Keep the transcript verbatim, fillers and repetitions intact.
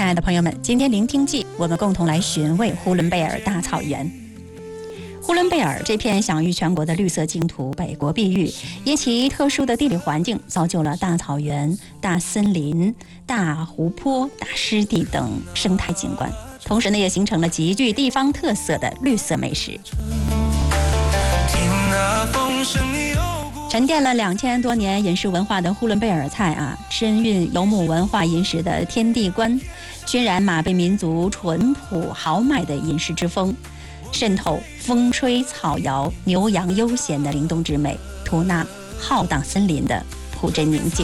爱的朋友们，今天聆听记，我们共同来寻味呼伦贝尔大草原。呼伦贝尔这片享誉全国的绿色净土，北国碧玉，因其特殊的地理环境，造就了大草原、大森林、大湖泊、大湿地等生态景观，同时呢，也形成了极具地方特色的绿色美食。沉淀了两千多年饮食文化的呼伦贝尔菜啊，深蕴游牧文化饮食的天地观，渲染马背民族淳朴豪迈的饮食之风，渗透风吹草摇、牛羊悠闲的灵动之美，吐纳浩荡森林的朴真宁静。